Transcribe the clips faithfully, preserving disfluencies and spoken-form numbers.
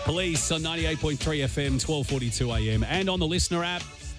Police on ninety-eight point three F M, twelve forty-two A M, and on the Listener app.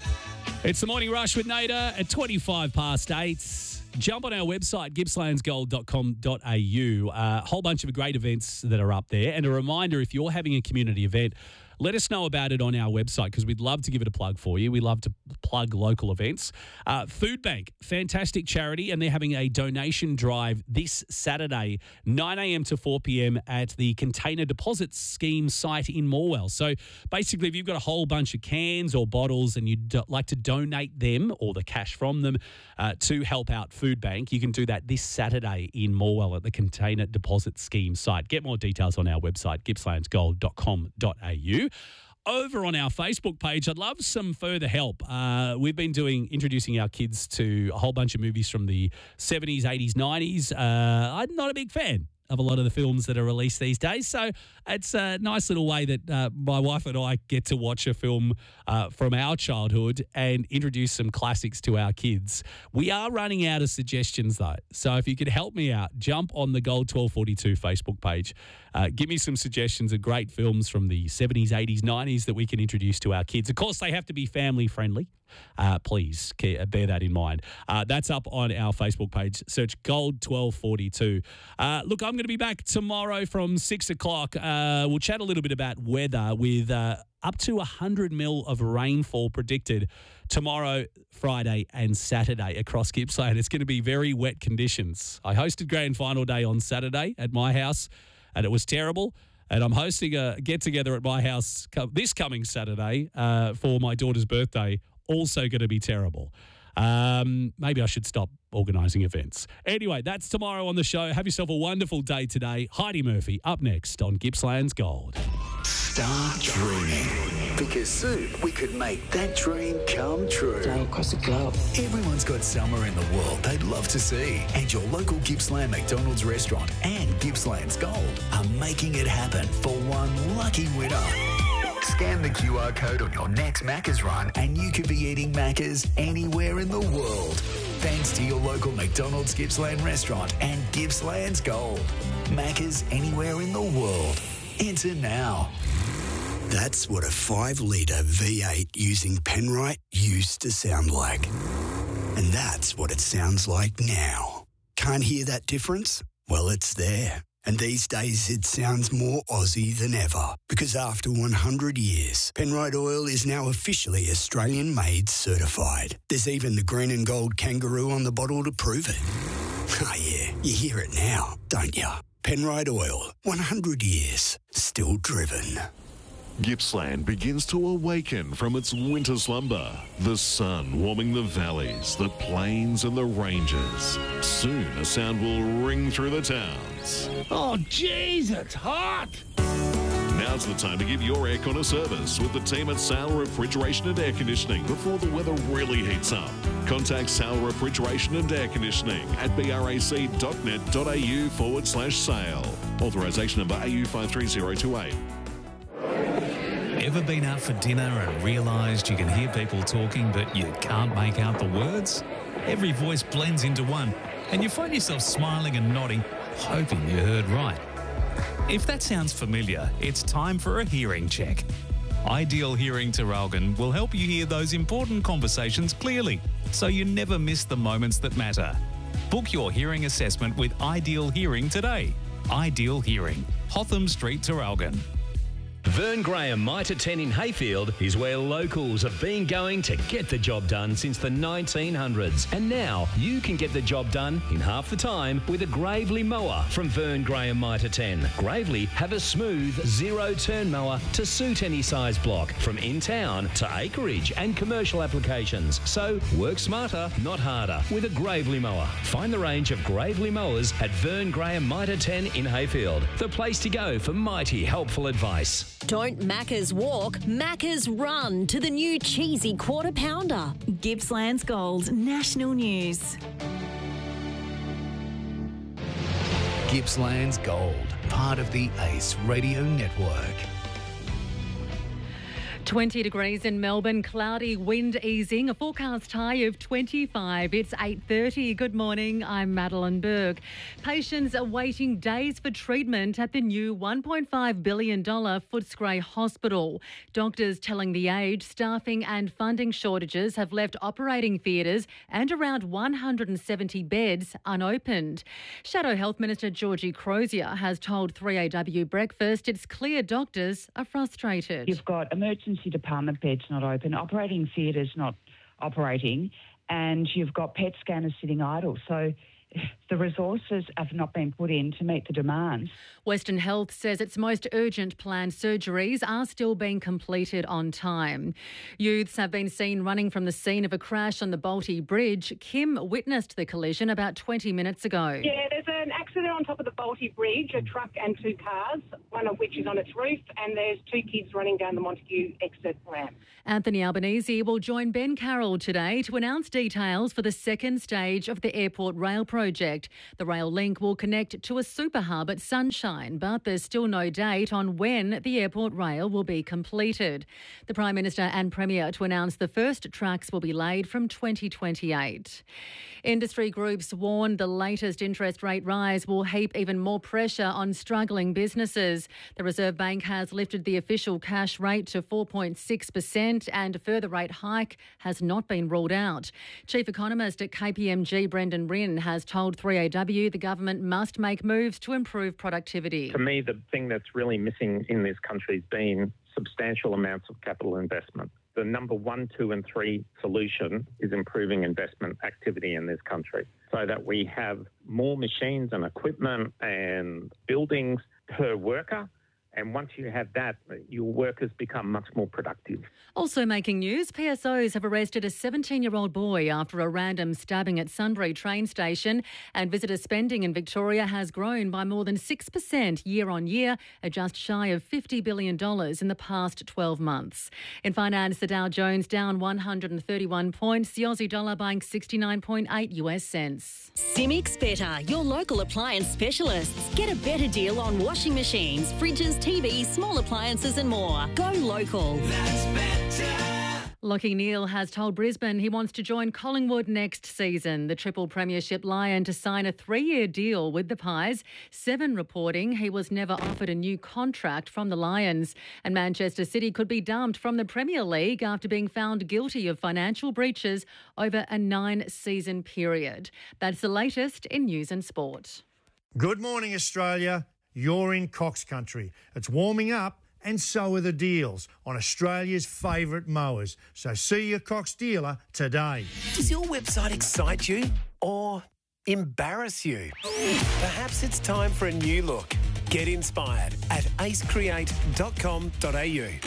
It's the Morning Rush with Nader at twenty-five past eight. Jump on our website, gippslands gold dot com dot a u. A uh, whole bunch of great events that are up there. And a reminder, if you're having a community event, let us know about it on our website because we'd love to give it a plug for you. We love to plug local events. Uh, Food Bank, fantastic charity, and they're having a donation drive this Saturday, nine a m to four p m at the Container Deposit Scheme site in Morwell. So basically, if you've got a whole bunch of cans or bottles and you'd do- like to donate them or the cash from them uh, to help out Food Bank, you can do that this Saturday in Morwell at the Container Deposit Scheme site. Get more details on our website, gippslands gold dot com dot a u. Over on our Facebook page, I'd love some further help. Uh, we've been doing introducing our kids to a whole bunch of movies from the seventies, eighties, nineties. Uh, I'm not a big fan of a lot of the films that are released these days. So it's a nice little way that uh, my wife and I get to watch a film uh, from our childhood and introduce some classics to our kids. We are running out of suggestions though. So if you could help me out, jump on the Gold twelve forty-two Facebook page. Uh, give me some suggestions of great films from the seventies, eighties, nineties that we can introduce to our kids. Of course, they have to be family friendly. Uh, please bear that in mind. Uh, that's up on our Facebook page. Search Gold twelve forty-two. Uh, look, I'm going to be back tomorrow from six o'clock. Uh, we'll chat a little bit about weather with uh, up to one hundred mil of rainfall predicted tomorrow, Friday and Saturday across Gippsland. It's going to be very wet conditions. I hosted Grand Final Day on Saturday at my house and it was terrible. And I'm hosting a get-together at my house this coming Saturday uh, for my daughter's birthday. Also going to be terrible. Um, maybe I should stop organising events. Anyway, that's tomorrow on the show. Have yourself a wonderful day today. Heidi Murphy up next on Gippsland's Gold. Start dreaming, because soon we could make that dream come true. Down across the globe. Everyone's got somewhere in the world they'd love to see, and your local Gippsland McDonald's restaurant and Gippsland's Gold are making it happen for one lucky winner. Scan the Q R code on your next Macca's run and you could be eating Macca's anywhere in the world. Thanks to your local McDonald's Gippsland restaurant and Gippsland's Gold. Macca's anywhere in the world. Enter now. That's what a five litre V eight using Penrite used to sound like. And that's what it sounds like now. Can't hear that difference? Well, it's there. And these days it sounds more Aussie than ever, because after one hundred years, Penrite Oil is now officially Australian-made certified. There's even the green and gold kangaroo on the bottle to prove it. Oh yeah, you hear it now, don't you? Penrite Oil, one hundred years, still driven. Gippsland begins to awaken from its winter slumber. The sun warming the valleys, the plains and the ranges. Soon a sound will ring through the towns. Oh, jeez, it's hot! Now's the time to give your aircon a service with the team at Sale Refrigeration and Air Conditioning before the weather really heats up. Contact Sale Refrigeration and Air Conditioning at brac.net.au forward slash sale. Authorisation number A U five three zero two eight. Ever been out for dinner and realised you can hear people talking but you can't make out the words? Every voice blends into one and you find yourself smiling and nodding, hoping you heard right. If that sounds familiar, it's time for a hearing check. Ideal Hearing Traralgon will help you hear those important conversations clearly so you never miss the moments that matter. Book your hearing assessment with Ideal Hearing today. Ideal Hearing, Hotham Street, Traralgon. Vern Graham Mitre ten in Hayfield is where locals have been going to get the job done since the nineteen hundreds. And now you can get the job done in half the time with a Gravely mower from Vern Graham Mitre ten. Gravely have a smooth zero-turn mower to suit any size block, from in-town to acreage and commercial applications. So work smarter, not harder, with a Gravely mower. Find the range of Gravely mowers at Vern Graham Mitre ten in Hayfield, the place to go for mighty helpful advice. Don't Macca's walk, Macca's run to the new cheesy quarter pounder. Gippsland's Gold National News. Gippsland's Gold, part of the Ace Radio Network. twenty degrees in Melbourne, cloudy, wind easing, a forecast high of twenty-five. It's eight thirty. Good morning, I'm Madeline Berg. Patients are waiting days for treatment at the new one point five billion dollars Footscray Hospital. Doctors telling The Age staffing and funding shortages have left operating theatres and around one hundred seventy beds unopened. Shadow Health Minister Georgie Crozier has told three A W Breakfast it's clear doctors are frustrated. You've got emergency department beds not open, operating theatres not operating, and you've got P E T scanners sitting idle. So the resources have not been put in to meet the demands. Western Health says its most urgent planned surgeries are still being completed on time. Youths have been seen running from the scene of a crash on the Balti Bridge. Kim witnessed the collision about twenty minutes ago. Yeah, there's an accident on top of the Balti Bridge, a truck and two cars, one of which is on its roof, and there's two kids running down the Montague exit ramp. Anthony Albanese will join Ben Carroll today to announce details for the second stage of the Airport Rail project. The rail link will connect to a super hub at Sunshine, but there's still no date on when the Airport Rail will be completed. The Prime Minister and Premier to announce the first tracks will be laid from twenty twenty-eight. Industry groups warn the latest interest rate rise will heap even more pressure on struggling businesses. The Reserve Bank has lifted the official cash rate to four point six percent and a further rate hike has not been ruled out. Chief Economist at K P M G, Brendan Rinn, has told three A W the government must make moves to improve productivity. For me, the thing that's really missing in this country has been substantial amounts of capital investment. The number one, two and three solution is improving investment activity in this country so that we have more machines and equipment and buildings per worker. And once you have that, your workers become much more productive. Also making news, P S Os have arrested a seventeen-year-old boy after a random stabbing at Sunbury train station, and visitor spending in Victoria has grown by more than six percent year on year, at just shy of fifty billion dollars in the past twelve months. In finance, the Dow Jones down one hundred thirty-one points, the Aussie dollar buying sixty-nine point eight US cents. Simics Better, your local appliance specialists. Get a better deal on washing machines, fridges, T Vs, small appliances and more. Go local. That's better. Lachie Neale has told Brisbane he wants to join Collingwood next season. The triple premiership Lion to sign a three-year deal with the Pies. Seven reporting he was never offered a new contract from the Lions. And Manchester City could be dumped from the Premier League after being found guilty of financial breaches over a nine-season period. That's the latest in news and sport. Good morning, Australia. You're in Cox Country. It's warming up and so are the deals on Australia's favourite mowers. So see your Cox dealer today. Does your website excite you or embarrass you? Perhaps it's time for a new look. Get inspired at ace create dot com dot a u.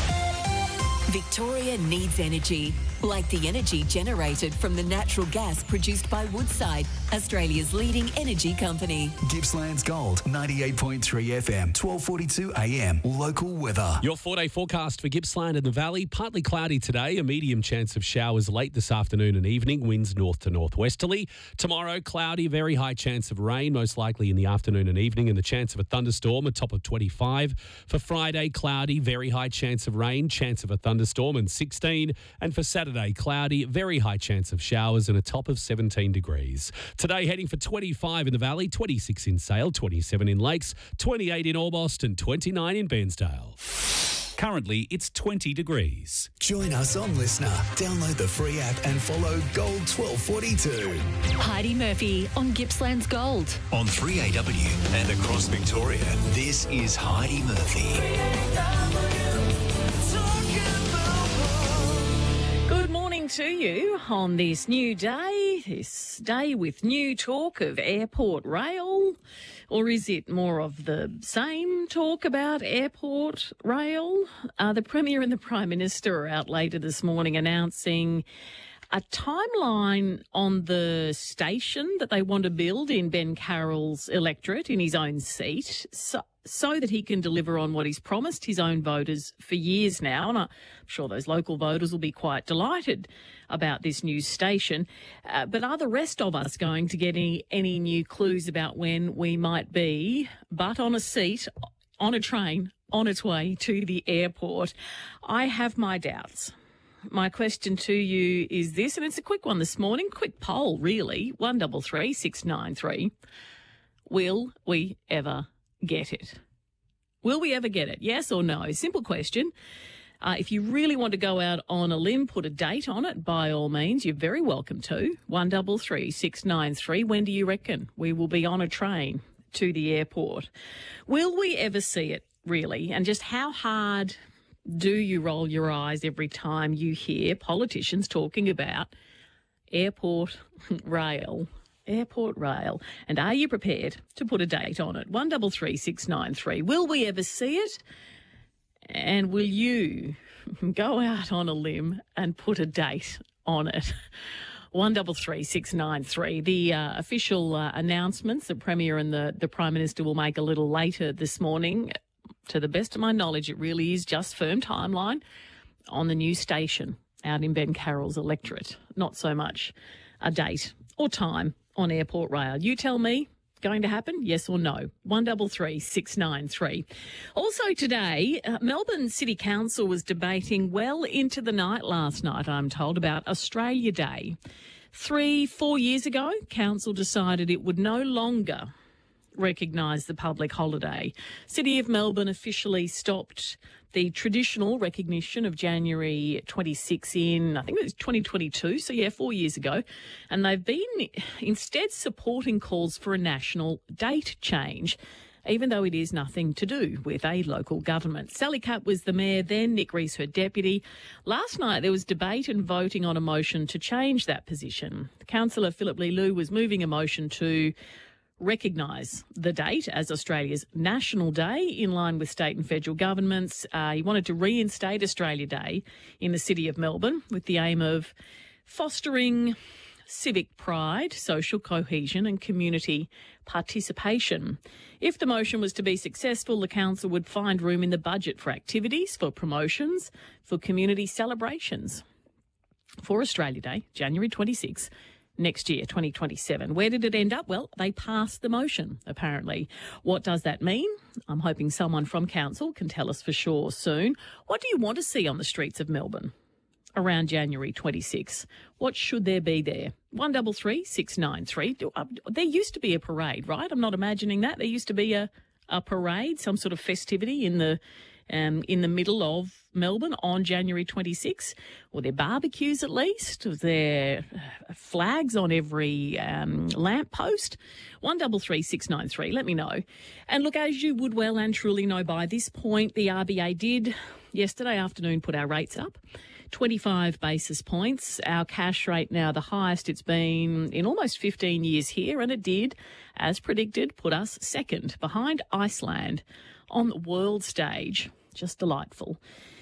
Victoria needs energy, like the energy generated from the natural gas produced by Woodside, Australia's leading energy company. Gippsland's Gold, ninety-eight point three F M, twelve forty-two A M. Local weather. Your four-day forecast for Gippsland and the Valley. Partly cloudy today, a medium chance of showers late this afternoon and evening, winds north to northwesterly. Tomorrow, cloudy, very high chance of rain, most likely in the afternoon and evening, and the chance of a thunderstorm, a top of twenty-five. For Friday, cloudy, very high chance of rain, chance of a thunderstorm, and sixteen. And for Saturday, cloudy, very high chance of showers and a top of seventeen degrees. Today, heading for twenty-five in the Valley, twenty-six in Sale, twenty-seven in Lakes, twenty-eight in Orbost and twenty-nine in Bairnsdale. Currently, it's twenty degrees. Join us on Listener. Download the free app and follow Gold twelve forty-two. Heidi Murphy on Gippsland's Gold. On three A W and across Victoria, this is Heidi Murphy. Good morning to you on this new day, this day with new talk of airport rail. Or is it more of the same talk about airport rail? Uh, the Premier and the Prime Minister are out later this morning announcing a timeline on the station that they want to build in Ben Carroll's electorate in his own seat, so, so that he can deliver on what he's promised his own voters for years now. And I'm sure those local voters will be quite delighted about this new station. Uh, but are the rest of us going to get any, any new clues about when we might be, but on a seat on a train on its way to the airport. I have my doubts. My question to you is this, and it's a quick one this morning, quick poll really, one double three six nine three. Will we ever get it? Will we ever get it? Yes or no? Simple question. Uh, if you really want to go out on a limb, put a date on it, by all means, you're very welcome to. one double three six nine three. When do you reckon we will be on a train to the airport? Will we ever see it, really? And just how hard do you roll your eyes every time you hear politicians talking about airport rail? Airport rail. And are you prepared to put a date on it? one double three six nine three. Will we ever see it? And will you go out on a limb and put a date on it? one double three six nine three. The uh, official uh, announcements the Premier and the, the Prime Minister will make a little later this morning. To the best of my knowledge, it really is just firm timeline on the new station out in Ben Carroll's electorate. Not so much a date or time on airport rail. You tell me, going to happen, yes or no? one double three six nine three. Also today, uh, Melbourne City Council was debating well into the night last night, I'm told, about Australia Day. Three, four years ago, Council decided it would no longer recognise the public holiday. City of Melbourne officially stopped the traditional recognition of January twenty-sixth in, I think it was twenty twenty-two, so yeah, four years ago. And they've been instead supporting calls for a national date change, even though it is nothing to do with a local government. Sally Catt was the mayor then, Nick Rees her deputy. Last night there was debate and voting on a motion to change that position. Councillor Philip Lee Lu was moving a motion to recognise the date as Australia's National Day in line with state and federal governments. Uh, he wanted to reinstate Australia Day in the city of Melbourne with the aim of fostering civic pride, social cohesion and community participation. If the motion was to be successful, the council would find room in the budget for activities, for promotions, for community celebrations for Australia Day, January twenty-sixth, next year, twenty twenty-seven. Where did it end up? Well, they passed the motion, apparently. What does that mean? I'm hoping someone from council can tell us for sure soon. What do you want to see on the streets of Melbourne around January twenty-sixth? What should there be there? one double three six nine three. There used to be a parade, right? I'm not imagining that. There used to be a, a parade, some sort of festivity in the Um, in the middle of Melbourne on January twenty-sixth. Were there barbecues at least? Was there flags on every um, lamp post? one double three six nine three, let me know. And look, as you would well and truly know by this point, the R B A did yesterday afternoon put our rates up. twenty-five basis points. Our cash rate now the highest it's been in almost fifteen years here, and it did, as predicted, put us second behind Iceland on the world stage. Just delightful.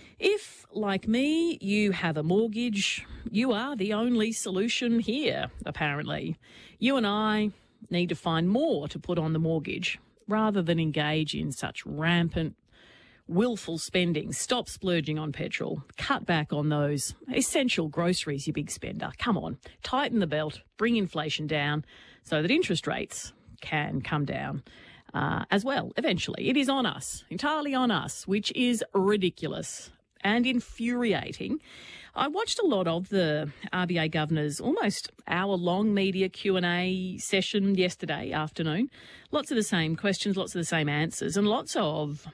If, like me, you have a mortgage, you are the only solution here, apparently. You and I need to find more to put on the mortgage rather than engage in such rampant, willful spending. Stop splurging on petrol. Cut back on those essential groceries, you big spender. Come on, tighten the belt, bring inflation down so that interest rates can come down. Uh, as well, eventually. It is on us, entirely on us, which is ridiculous and infuriating. I watched a lot of the R B A Governor's almost hour-long media Q and A session yesterday afternoon. Lots of the same questions, lots of the same answers, and lots of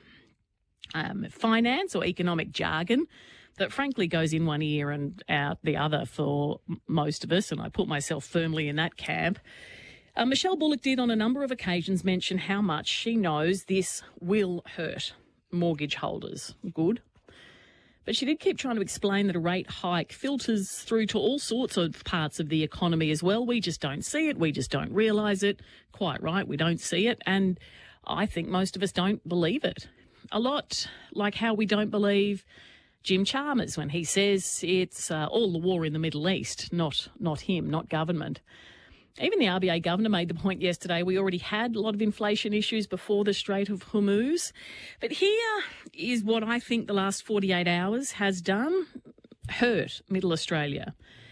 um, finance or economic jargon that frankly goes in one ear and out the other for most of us, and I put myself firmly in that camp. Uh, Michelle Bullock did on a number of occasions mention how much she knows this will hurt mortgage holders. Good. But she did keep trying to explain that a rate hike filters through to all sorts of parts of the economy as well. We just don't see it. We just don't realise it. Quite right, we don't see it. And I think most of us don't believe it. A lot like how we don't believe Jim Chalmers when he says it's uh, all the war in the Middle East, not, not him, not government. Even the R B A governor made the point yesterday we already had a lot of inflation issues before the Strait of Hormuz. But here is what I think the last forty-eight hours has done. Hurt Middle Australia.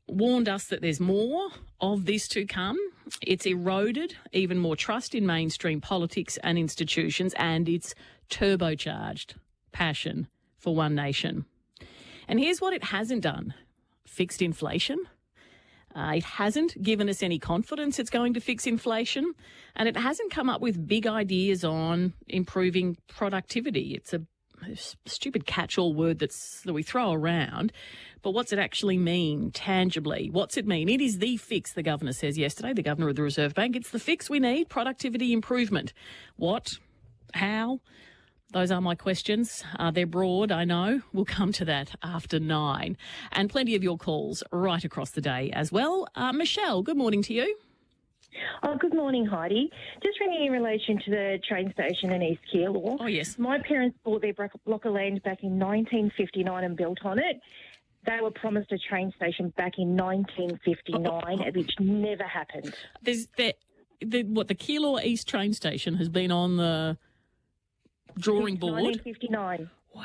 warned us that there's more of this to come. It's eroded even more trust in mainstream politics and institutions, and it's turbocharged passion for one nation. And here's what it hasn't done. Fixed inflation. Uh, it hasn't given us any confidence it's going to fix inflation, and it hasn't come up with big ideas on improving productivity. It's a stupid catch-all word that's, that we throw around, but what's it actually mean tangibly? What's it mean? It is the fix, the governor says yesterday, the governor of the Reserve Bank. It's the fix we need, productivity improvement. What? How? Those are my questions. Uh, they're broad, I know. We'll come to that after nine. And plenty of your calls right across the day as well. Uh, Michelle, good morning to you. Oh, good morning, Heidi. Just ringing in relation to the train station in East Keilor. Oh, yes. My parents bought their block of land back in nineteen fifty-nine and built on it. They were promised a train station back in nineteen fifty-nine, oh, oh. which never happened. There's the, the what the Keilor East train station has been on the drawing board. nineteen fifty-nine. Wow.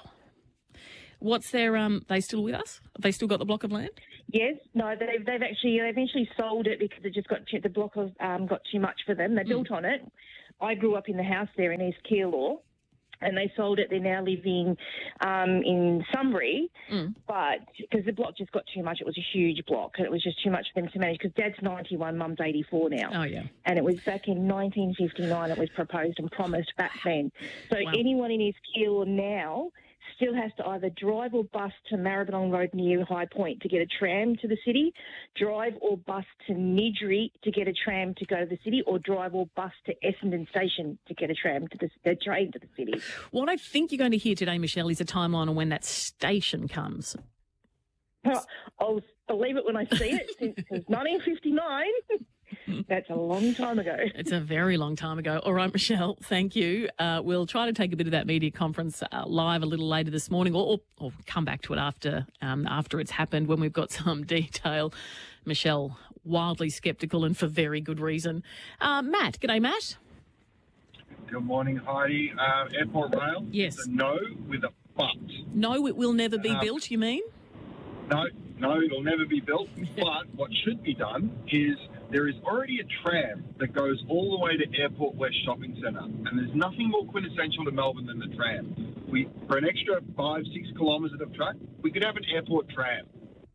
What's their um? They still with us? Have they still got the block of land? Yes. No, they've they've actually they eventually sold it because it just got too, the block of um got too much for them. They mm. built on it. I grew up in the house there in East Keilor, and they sold it. They're now living um, in Sunbury, mm. but because the block just got too much, it was a huge block, and it was just too much for them to manage. Because Dad's ninety-one, Mum's eighty-four now. Oh yeah. And it was back in nineteen fifty-nine. It was proposed and promised back then. So wow. anyone in East Keilor now still has to either drive or bus to Maribyrnong Road near High Point to get a tram to the city, drive or bus to Nidri to get a tram to go to the city, or drive or bus to Essendon Station to get a tram to the, the train to the city. What I think you're going to hear today, Michelle, is a timeline on when that station comes. I'll, I'll believe it when I see it, since, since nineteen fifty-nine. That's a long time ago. It's a very long time ago. All right, Michelle, thank you. Uh, we'll try to take a bit of that media conference uh, live a little later this morning, or, or, or come back to it after um, after it's happened when we've got some detail. Michelle, wildly sceptical and for very good reason. Uh, Matt, g'day, Matt. Good morning, Heidi. Uh, Airport Rail? Yes. It's a no with a but. No, it will never be Um, built, you mean? No, no, it'll never be built. But what should be done is there is already a tram that goes all the way to Airport West Shopping Centre, and there's nothing more quintessential to Melbourne than the tram. We, for an extra five, six kilometres of track, we could have an airport tram.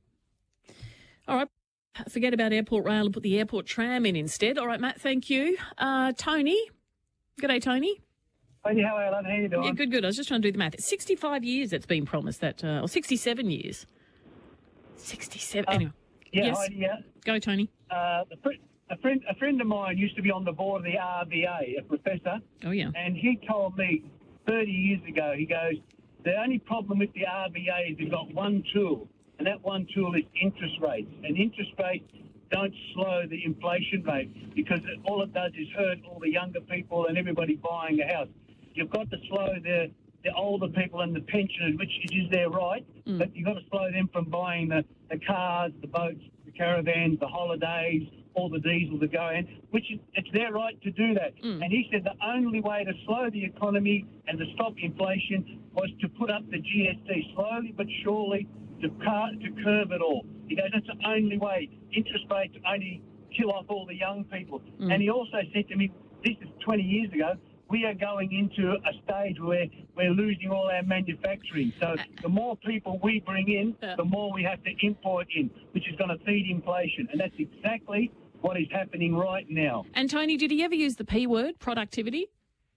All right. Forget about Airport Rail and put the airport tram in instead. All right, Matt, thank you. Uh, Tony. G'day, Tony. Hey, how are you, love? How you doing? Yeah, good, good. I was just trying to do the math. sixty-five years it's been promised that, uh, or sixty-seven years. sixty-seven. Uh, anyway. Yeah, yes. Heidi, yeah. Go, Tony. Uh, a, fr- a friend, a friend of mine used to be on the board of the R B A, a professor. Oh yeah. And he told me thirty years ago. He goes, the only problem with the R B A is they've got one tool, and that one tool is interest rates. And interest rates don't slow the inflation rate, because it, all it does is hurt all the younger people and everybody buying a house. You've got to slow the the older people and the pensioners, which is their right, mm. but you've got to slow them from buying the, the cars, the boats, the caravans, the holidays, all the diesel to go in, which is, it's their right to do that. Mm. And he said the only way to slow the economy and to stop inflation was to put up the G S T slowly but surely to, car, to curb it all. He goes, that's the only way. Interest rates only kill off all the young people. Mm. And he also said to me, this is twenty years ago, we are going into a stage where we're losing all our manufacturing. So the more people we bring in, the more we have to import in, which is going to feed inflation. And that's exactly what is happening right now. And Tony, did he ever use the P word, productivity?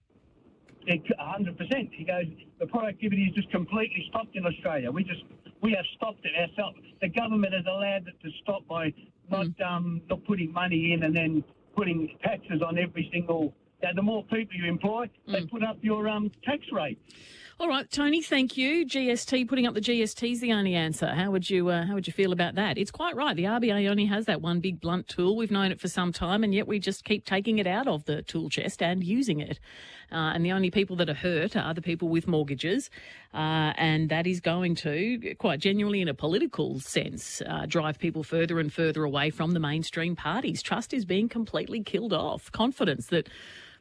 It, one hundred percent. He goes, the productivity is just completely stopped in Australia. We just, we have stopped it ourselves. The government has allowed it to stop by not, mm. um, not putting money in and then putting taxes on every single. Now, the more people you employ, mm. they put up your um, tax rate. All right, Tony, thank you. G S T, putting up the G S T is the only answer. How would you uh, how would you feel about that? It's quite right. The R B A only has that one big blunt tool. We've known it for some time, and yet we just keep taking it out of the tool chest and using it. Uh, and the only people that are hurt are the people with mortgages. Uh, and that is going to, quite genuinely in a political sense, uh, drive people further and further away from the mainstream parties. Trust is being completely killed off. Confidence that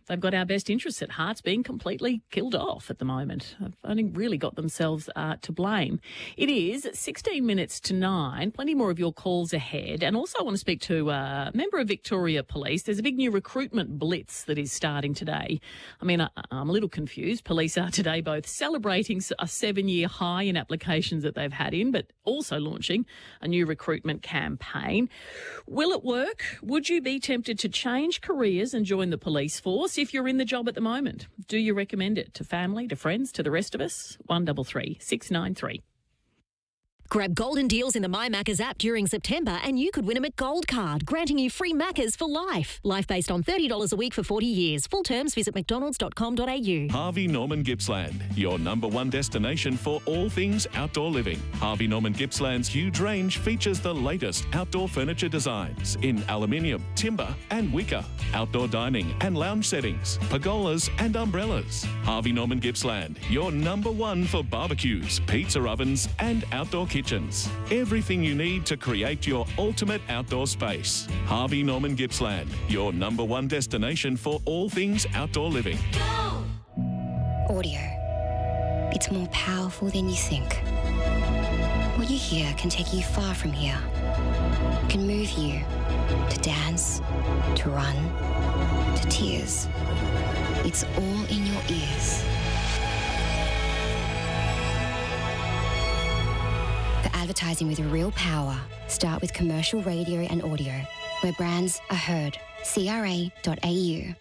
they've got our best interests at heart, being completely killed off at the moment. They've only really got themselves uh, to blame. It is sixteen minutes to nine. Plenty more of your calls ahead. And also I want to speak to a member of Victoria Police. There's a big new recruitment blitz that is starting today. I mean, I, I'm a little confused. Police are today both celebrating a seven-year high in applications that they've had in, but also launching a new recruitment campaign. Will it work? Would you be tempted to change careers and join the police force if you're in the job at the moment? Do you recommend it to family, to friends, to the rest of us? one double three six nine three. Grab golden deals in the My Maccas app during September and you could win a McGold card, granting you free Maccas for life. Life based on thirty dollars a week for forty years. Full terms visit mcdonalds dot com dot a u. Harvey Norman Gippsland, your number one destination for all things outdoor living. Harvey Norman Gippsland's huge range features the latest outdoor furniture designs in aluminium, timber and wicker, outdoor dining and lounge settings, pergolas and umbrellas. Harvey Norman Gippsland, your number one for barbecues, pizza ovens and outdoor kitchens. Kitchens. Everything you need to create your ultimate outdoor space. Harvey Norman Gippsland, your number one destination for all things outdoor living. Audio. It's more powerful than you think. What you hear can take you far from here. It can move you to dance, to run, to tears. It's all in your ears. Advertising with real power. Start with commercial radio and audio, where brands are heard. C R A dot A U.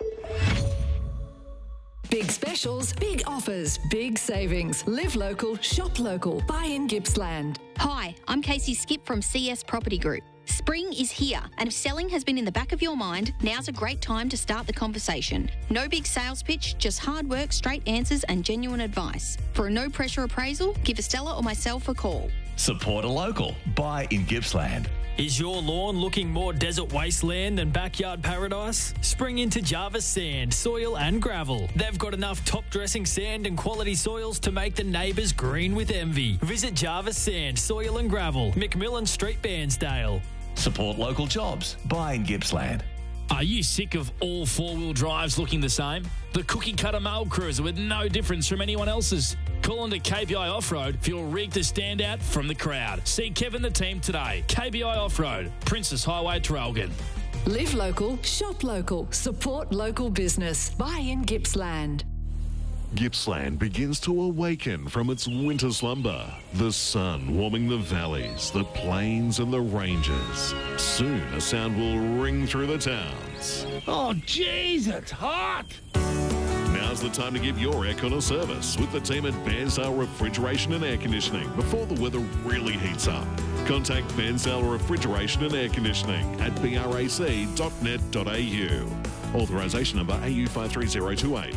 Big specials, big offers, big savings. Live local, shop local. Buy in Gippsland. Hi, I'm Casey Skip from C S Property Group. Spring is here, and if selling has been in the back of your mind, now's a great time to start the conversation. No big sales pitch, just hard work, straight answers and genuine advice. For a no-pressure appraisal, give Estella or myself a call. Support a local. Buy in Gippsland. Is your lawn looking more desert wasteland than backyard paradise? Spring into Jarvis Sand, Soil and Gravel. They've got enough top-dressing sand and quality soils to make the neighbours green with envy. Visit Jarvis Sand, Soil and Gravel, McMillan Street, Bairnsdale. Support local jobs. Buy in Gippsland. Are you sick of all four-wheel drives looking the same? The cookie-cutter mail cruiser with no difference from anyone else's? Call on to K B I Off-Road for your rig to stand out from the crowd. See Kevin the team today. K B I Off-Road, Princess Highway, Traralgon. Live local, shop local, support local business. Buy in Gippsland. Gippsland begins to awaken from its winter slumber. The sun warming the valleys, the plains and the ranges. Soon a sound will ring through the towns. Oh, jeez, it's hot! Now's the time to give your aircon a service with the team at Bairnsdale Refrigeration and Air Conditioning before the weather really heats up. Contact Bairnsdale Refrigeration and Air Conditioning at b r a c dot net dot a u. Authorisation number A U five three zero two eight.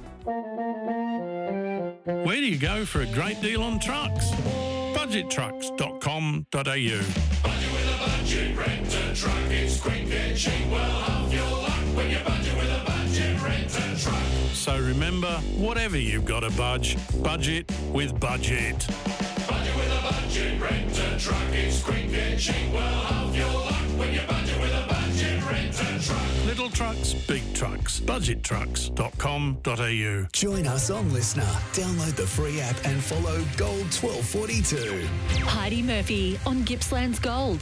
Where do you go for a great deal on trucks? budget trucks dot com dot a u. Budget with a budget, rent a truck. It's quick and cheap. Well, half your luck when you budget with a budget, rent a truck. So remember, whatever you've got to budge, budget with Budget. Budget with a budget, rent a truck. It's quick and cheap. Well, half your luck when you budget with a budget, rent a truck. Little trucks, big trucks. budget trucks dot com dot a u. Join us on Listener. Download the free app and follow Gold twelve forty-two. Heidi Murphy on Gippsland's Gold.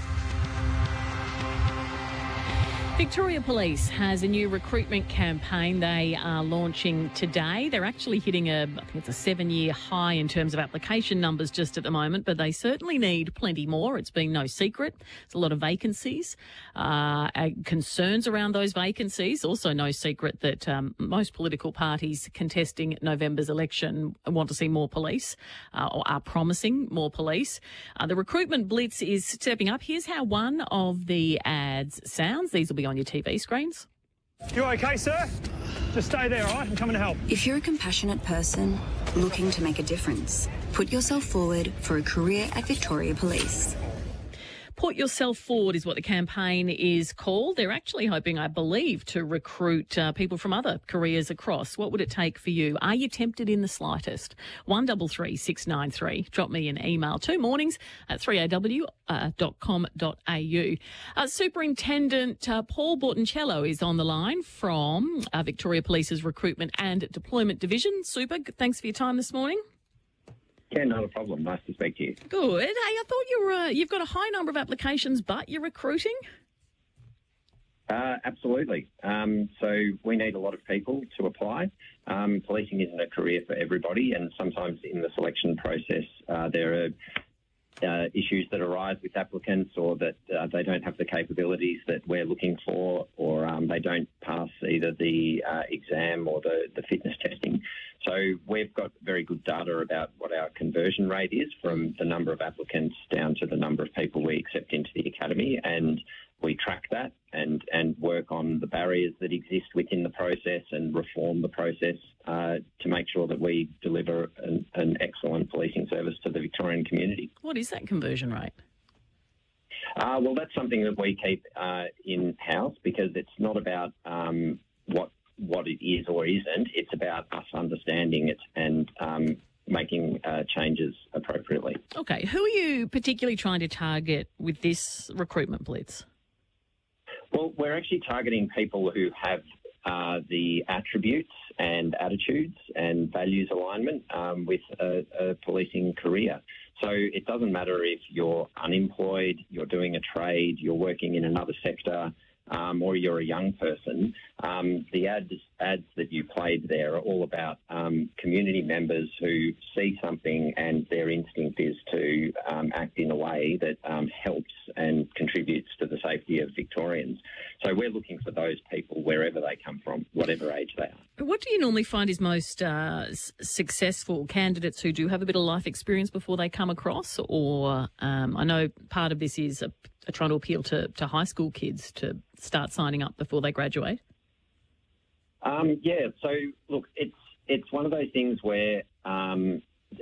Victoria Police has a new recruitment campaign they are launching today. They're actually hitting a, I think it's a seven-year high in terms of application numbers just at the moment, but they certainly need plenty more. It's been no secret. There's a lot of vacancies, uh, concerns around those vacancies. Also no secret that um, most political parties contesting November's election want to see more police uh, or are promising more police. Uh, the recruitment blitz is stepping up. Here's how one of the ads sounds. These will be on your T V screens. You okay, sir? Just stay there, all right? I'm coming to help. If you're a compassionate person looking to make a difference, put yourself forward for a career at Victoria Police. Put Yourself Forward is what the campaign is called. They're actually hoping, I believe, to recruit uh, people from other careers across. What would it take for you? Are you tempted in the slightest? one three three six nine three. Drop me an email. Two mornings at three a w dot com dot a u. Uh, Superintendent uh, Paul Bortoncello is on the line from uh, Victoria Police's Recruitment and Deployment Division. Super, thanks for your time this morning. Yeah, not a problem. Nice to speak to you. Good. Hey, I thought you were, uh, you've got a high number of applications, but you're recruiting? Uh, absolutely. Um, so we need a lot of people to apply. Um, policing isn't a career for everybody, and sometimes in the selection process uh, there are uh, issues that arise with applicants, or that uh, they don't have the capabilities that we're looking for, or um, they don't pass either the uh, exam or the, the fitness testing. So we've got very good data about what our conversion rate is from the number of applicants down to the number of people we accept into the academy, and we track that and, and work on the barriers that exist within the process and reform the process uh, to make sure that we deliver an, an excellent policing service to the Victorian community. What is that conversion rate? Uh, well, that's something that we keep uh, in-house, because it's not about um, what what it is or isn't. It's about us understanding it and um, making uh, changes appropriately. Okay. Who are you particularly trying to target with this recruitment blitz? Well, we're actually targeting people who have uh, the attributes and attitudes and values alignment um, with a, a policing career. So it doesn't matter if you're unemployed, you're doing a trade, you're working in another sector, um, or you're a young person. Um, the ads, ads that you played there are all about um, community members who see something and their instinct is to um, act in a way that um, helps and contributes to the safety of Victorians. So we're looking for those people wherever they come from, whatever age they are. What do you normally find is most uh, s- successful candidates who do have a bit of life experience before they come across? Or um, I know part of this is a, a trying to appeal to, to high school kids to start signing up before they graduate. Um, yeah, so look, it's it's one of those things where um,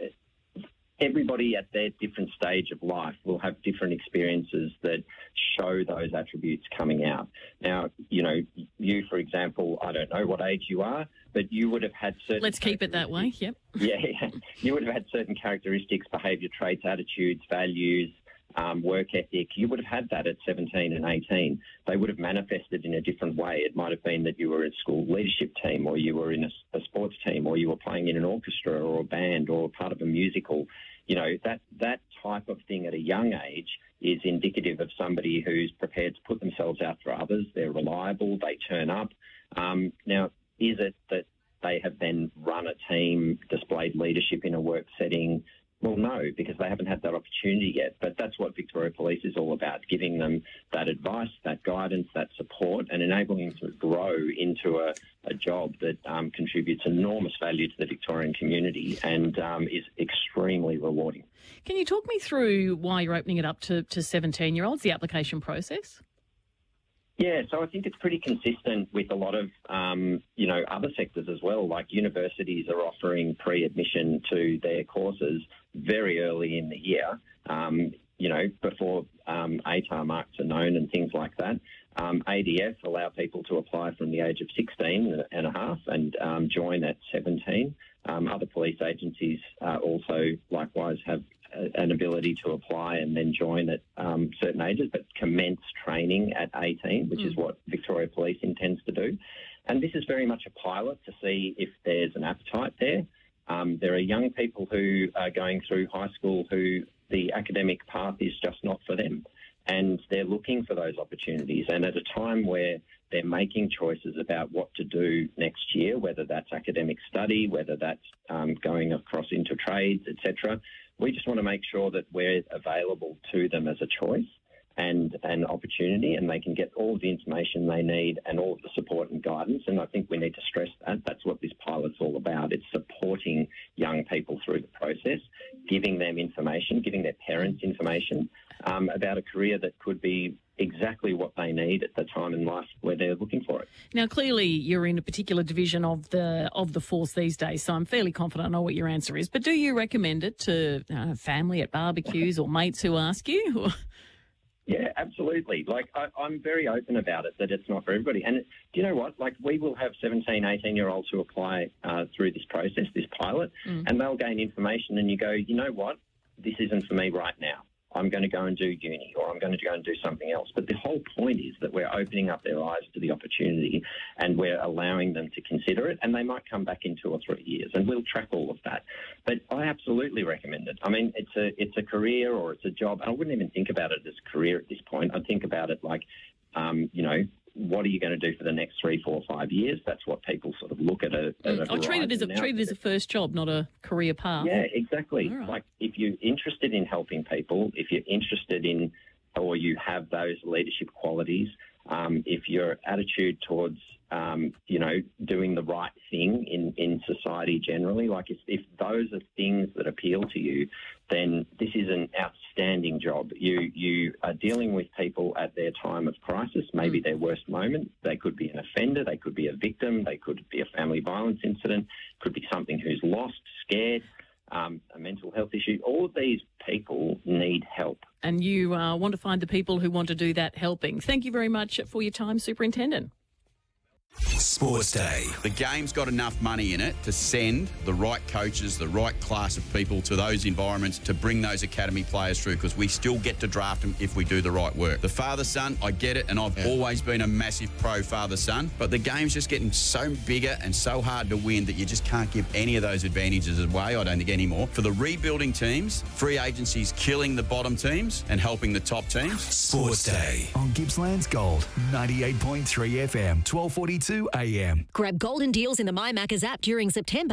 everybody at their different stage of life will have different experiences that show those attributes coming out. Now, you know, you, for example, I don't know what age you are, but you would have had certain... Let's keep it that way, yep. Yeah, yeah. You would have had certain characteristics, behaviour traits, attitudes, values, um, work ethic. You would have had that at seventeen and eighteen. They would have manifested in a different way. It might have been that you were in a school leadership team, or you were in a, a sports team, or you were playing in an orchestra or a band or part of a musical. You know, that, that type of thing at a young age is indicative of somebody who's prepared to put themselves out for others. They're reliable, they turn up. Um, now, is it that they have then run a team, displayed leadership in a work setting? Well, no, because they haven't had that opportunity yet. But that's what Victoria Police is all about, giving them that advice, that guidance, that support, and enabling them to grow into a, a job that um, contributes enormous value to the Victorian community and um, is extremely rewarding. Can you talk me through why you're opening it up to, to seventeen-year-olds, the application process? Yeah, so I think it's pretty consistent with a lot of, um, you know, other sectors as well. Like universities are offering pre-admission to their courses very early in the year, um, you know, before um, A T A R marks are known and things like that. Um, A D F allow people to apply from the age of sixteen and a half and um, join at seventeen. Um, other police agencies uh, also likewise have an ability to apply and then join at um, certain ages, but commence training at eighteen, which mm. is what Victoria Police intends to do. And this is very much a pilot to see if there's an appetite there. Um, there are young people who are going through high school who the academic path is just not for them, and they're looking for those opportunities. And at a time where they're making choices about what to do next year, whether that's academic study, whether that's um, going across into trades, et cetera, we just want to make sure that we're available to them as a choice and an opportunity, and they can get all of the information they need and all of the support and guidance. And I think we need to stress that. That's what this pilot's all about. It's supporting young people through the process, giving them information, giving their parents information um, about a career that could be exactly what they need at the time in life where they're looking for it. Now, clearly you're in a particular division of the of the force these days, so I'm fairly confident I know what your answer is. But do you recommend it to uh, family at barbecues or mates who ask you? Yeah, absolutely. Like, I, I'm very open about it, that it's not for everybody. And do you know what? Like, we will have seventeen, eighteen-year-olds who apply uh, through this process, this pilot, Mm. and they'll gain information and you go, you know what? This isn't for me right now. I'm going to go and do uni, or I'm going to go and do something else. But the whole point is that we're opening up their eyes to the opportunity and we're allowing them to consider it, and they might come back in two or three years, and we'll track all of that. But I absolutely recommend it. I mean, it's a it's a career or it's a job. I wouldn't even think about it as a career at this point. I'd think about it like, um, you know, what are you going to do for the next three, four, five years? That's what people sort of look at. A, at Mm. I treat it as a now. treat it as a first job, not a career path. Yeah, exactly. All right. Like, if you're interested in helping people, if you're interested in, or you have those leadership qualities, um, if your attitude towards, um, you know, doing the right thing in, in society generally, like if, if those are things that appeal to you, then this is an outstanding job. You you are dealing with people at their time of crisis, maybe their worst moment. They could be an offender, they could be a victim, they could be a family violence incident, could be something who's lost, scared, um, a mental health issue. All of these people need help. And you uh, want to find the people who want to do that helping. Thank you very much for your time, Superintendent. Sports Day. The game's got enough money in it to send the right coaches, the right class of people to those environments to bring those academy players through, because we still get to draft them if we do the right work. The father-son, I get it, and I've yeah. always been a massive pro father-son, but the game's just getting so bigger and so hard to win that you just can't give any of those advantages away, I don't think, anymore. For the rebuilding teams, free agency's killing the bottom teams and helping the top teams. Sports Day on Gippsland's Gold, ninety-eight point three F M, twelve forty-two A M. Grab golden deals in the My Maccas app during September